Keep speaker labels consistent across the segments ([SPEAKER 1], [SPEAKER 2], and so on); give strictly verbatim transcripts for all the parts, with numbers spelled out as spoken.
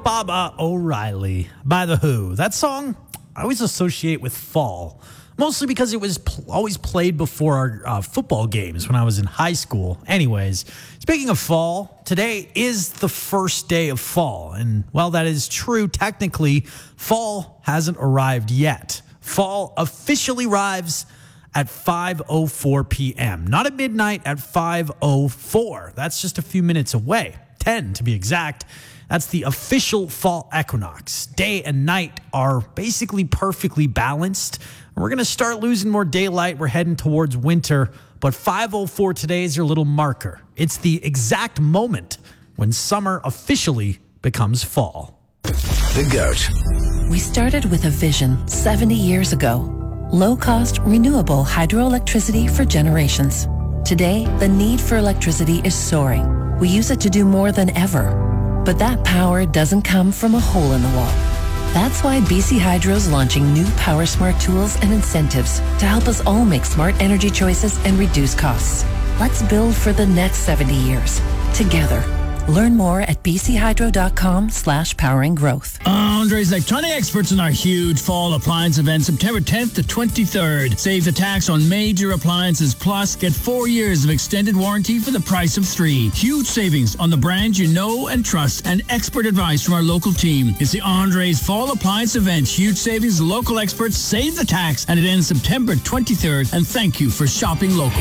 [SPEAKER 1] Baba O'Reilly by The Who. That song I always associate with fall, mostly because it was pl- always played before our uh, football games when I was in high school. Anyways, speaking of fall, today is the first day of fall. And while that is true, technically, fall hasn't arrived yet. Fall officially arrives at five oh four p.m. Not at midnight, at five oh four. That's just a few minutes away, ten to be exact. That's the official fall equinox. Day and night are basically perfectly balanced. We're going to start losing more daylight. We're heading towards winter, but five oh four today is your little marker. It's the exact moment when summer officially becomes fall.
[SPEAKER 2] The GOAT.
[SPEAKER 3] We started with a vision seventy years ago. Low-cost, renewable hydroelectricity for generations. Today, the need for electricity is soaring. We use it to do more than ever. But that power doesn't come from a hole in the wall. That's why B C Hydro's launching new PowerSmart tools and incentives to help us all make smart energy choices and reduce costs. Let's build for the next seventy years, together. Learn more at bchydro.com slash powering growth.
[SPEAKER 4] Andre's Electronic Experts in our huge fall appliance event, September tenth to twenty-third. Save the tax on major appliances, plus get four years of extended warranty for the price of three. Huge savings on the brands you know and trust, and expert advice from our local team. It's the Andre's Fall Appliance Event. Huge savings, local experts, save the tax, and it ends September twenty-third. And thank you for shopping local.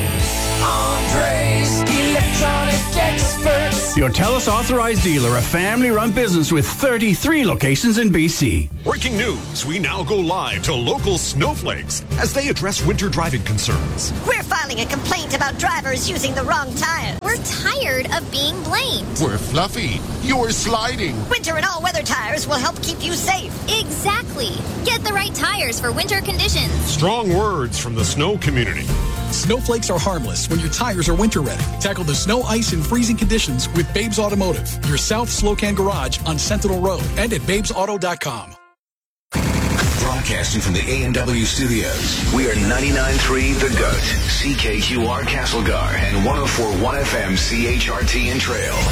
[SPEAKER 5] Andre's Electronic Experts.
[SPEAKER 6] Your TELUS authorized dealer, a family-run business with thirty-three locations in B C.
[SPEAKER 7] Breaking news, we now go live to local snowflakes as they address winter driving concerns.
[SPEAKER 8] We're filing a complaint about drivers using the wrong tires.
[SPEAKER 9] We're tired of being blamed.
[SPEAKER 10] We're fluffy. You're sliding.
[SPEAKER 8] Winter and all-weather tires will help keep you safe.
[SPEAKER 9] Exactly. Get the right tires for winter conditions.
[SPEAKER 7] Strong words from the snow community.
[SPEAKER 11] Snowflakes are harmless when your tires are winter ready. Tackle the snow, ice, and freezing conditions with Babes Automotive, your South Slocan garage on Sentinel Road and at babes auto dot com.
[SPEAKER 2] Broadcasting from the A and W studios, we are ninety-nine point three The GOAT, C K Q R Castlegar, and one oh four point one F M C H R T in Trail.